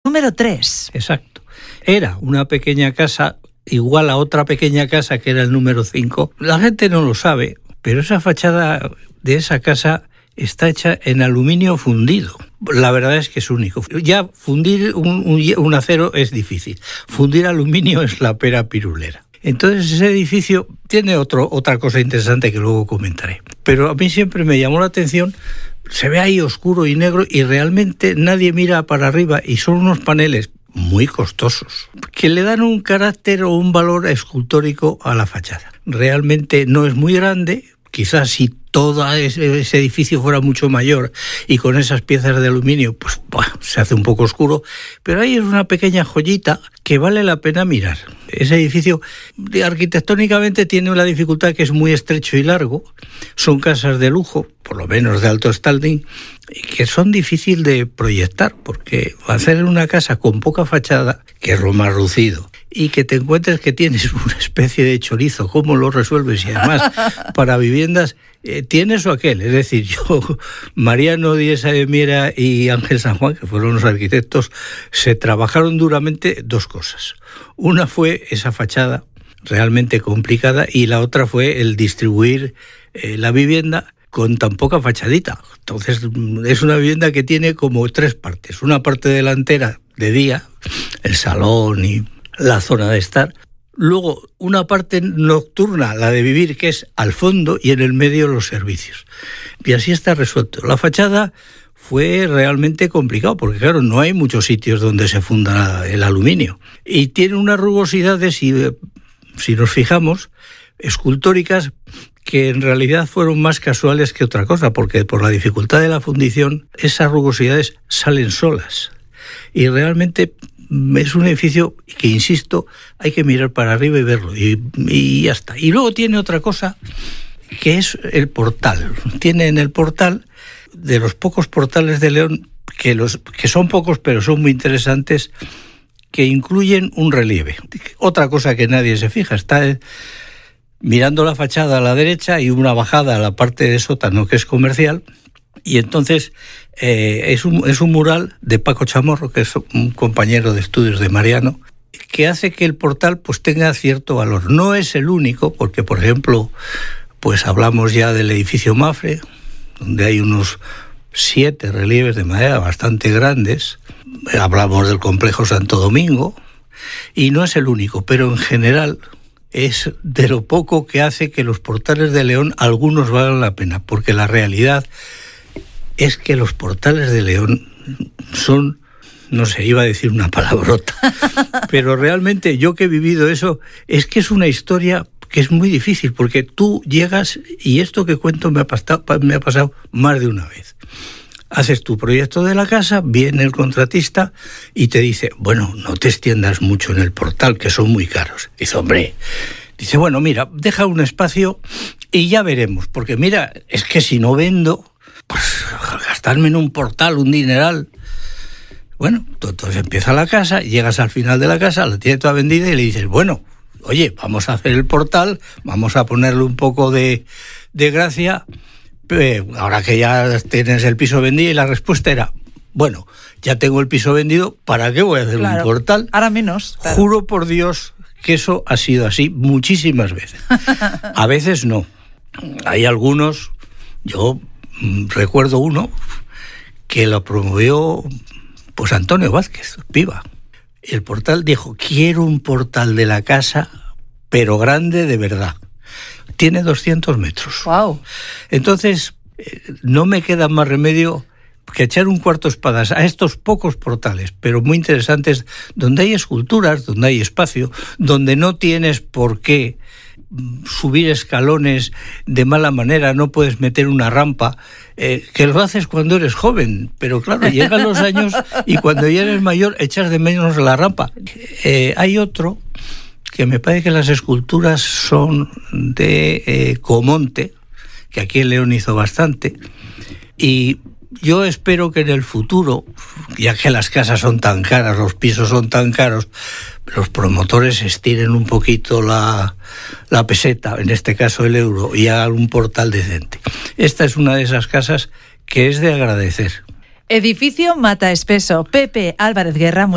número 3. Exacto. Era una pequeña casa igual a otra pequeña casa que era el número 5. La gente no lo sabe, pero esa fachada de esa casa está hecha en aluminio fundido. La verdad es que es único. Ya fundir un acero es difícil. Fundir aluminio es la pera pirulera. Entonces ese edificio tiene otra cosa interesante que luego comentaré. Pero a mí siempre me llamó la atención, se ve ahí oscuro y negro y realmente nadie mira para arriba y son unos paneles muy costosos que le dan un carácter o un valor escultórico a la fachada. Realmente no es muy grande, quizás si todo ese edificio fuera mucho mayor y con esas piezas de aluminio, pues se hace un poco oscuro, pero ahí es una pequeña joyita que vale la pena mirar. Ese edificio arquitectónicamente tiene una dificultad que es muy estrecho y largo, son casas de lujo, por lo menos de alto standing, que son difíciles de proyectar, porque hacer una casa con poca fachada, que es lo más lucido, y que te encuentres que tienes una especie de chorizo, ¿cómo lo resuelves? Y además, para viviendas, tienes o aquel. Es decir, Mariano Díez de Miera y Ángel San Juan, que fueron los arquitectos, se trabajaron duramente dos cosas. Una fue esa fachada realmente complicada y la otra fue el distribuir la vivienda con tan poca fachadita. Entonces, es una vivienda que tiene como tres partes. Una parte delantera de día, el salón y la zona de estar. Luego, una parte nocturna, la de vivir, que es al fondo, y en el medio los servicios. Y así está resuelto. La fachada fue realmente complicado, porque claro, no hay muchos sitios donde se funda el aluminio. Y tiene unas rugosidades, si nos fijamos, escultóricas, que en realidad fueron más casuales que otra cosa, porque por la dificultad de la fundición, esas rugosidades salen solas. Y realmente es un edificio que, insisto, hay que mirar para arriba y verlo, y ya está. Y luego tiene otra cosa, que es el portal. Tiene en el portal, de los pocos portales de León, que son pocos pero son muy interesantes, que incluyen un relieve. Otra cosa que nadie se fija, está mirando la fachada a la derecha y una bajada a la parte de sótano que es comercial, y entonces es un mural de Paco Chamorro, que es un compañero de estudios de Mariano, que hace que el portal pues tenga cierto valor. No es el único, porque por ejemplo, pues hablamos ya del edificio Mafre, donde hay unos 7 relieves de madera bastante grandes. Hablamos del complejo Santo Domingo, y no es el único, pero en general es de lo poco que hace que los portales de León algunos valgan la pena, porque la realidad es que los portales de León son, no sé, iba a decir una palabrota, pero realmente yo que he vivido eso, es que es una historia que es muy difícil, porque tú llegas, y esto que cuento me ha pasado más de una vez. Haces tu proyecto de la casa, viene el contratista y te dice, bueno, no te extiendas mucho en el portal, que son muy caros. Dice, bueno, mira, deja un espacio y ya veremos, porque mira, es que si no vendo, pues gastarme en un portal un dineral. Bueno, entonces empieza la casa, llegas al final de la casa, la tienes toda vendida y le dices, bueno, oye, vamos a hacer el portal, vamos a ponerle un poco de gracia, ahora que ya tienes el piso vendido. Y la respuesta era, bueno, ya tengo el piso vendido, ¿para qué voy a hacer un portal? Ahora menos. Claro. Juro por Dios que eso ha sido así muchísimas veces. A veces no. Hay algunos, yo recuerdo uno que lo promovió pues Antonio Vázquez, Piva. El portal dijo, quiero un portal de la casa, pero grande de verdad. Tiene 200 metros. Wow. Entonces, no me queda más remedio que echar un cuarto espadas a estos pocos portales, pero muy interesantes, donde hay esculturas, donde hay espacio, donde no tienes por qué subir escalones de mala manera, no puedes meter una rampa, que lo haces cuando eres joven, pero claro, llegan los años y cuando ya eres mayor echas de menos la rampa. Hay otro que me parece que las esculturas son de Comonte, que aquí en León hizo bastante, y yo espero que en el futuro, ya que las casas son tan caras, los pisos son tan caros, los promotores estiren un poquito la peseta, en este caso el euro, y hagan un portal decente. Esta es una de esas casas que es de agradecer. Edificio Mata Espeso. Pepe Álvarez Guerra.